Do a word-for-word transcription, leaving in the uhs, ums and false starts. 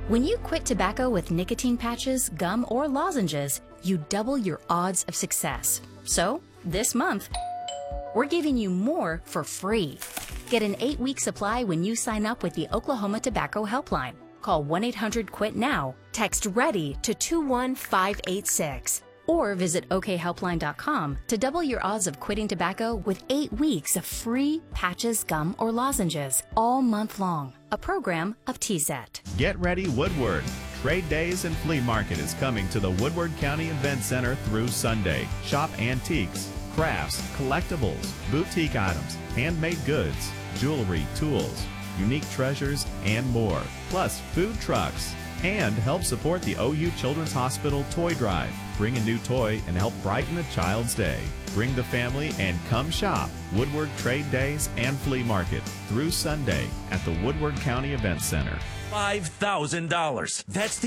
When you quit tobacco with nicotine patches, gum, or lozenges, you double your odds of success. So, this month, we're giving you more for free. Get an eight-week supply when you sign up with the Oklahoma Tobacco Helpline. Call one eight hundred quit now, text READY to two one five eight six, or visit O K helpline dot com to double your odds of quitting tobacco with eight weeks of free patches, gum, or lozenges all month long. A program of T S E T. Get ready, Woodward. Trade Days and Flea Market is coming to the Woodward County Event Center through Sunday. Shop antiques, crafts, collectibles, boutique items, handmade goods, jewelry, tools, unique treasures, and more. Plus food trucks. And help support the O U Children's Hospital Toy Drive. Bring a new toy and help brighten a child's day. Bring the family and come shop. Woodward Trade Days and Flea Market through Sunday at the Woodward County Event Center. five thousand dollars. That's the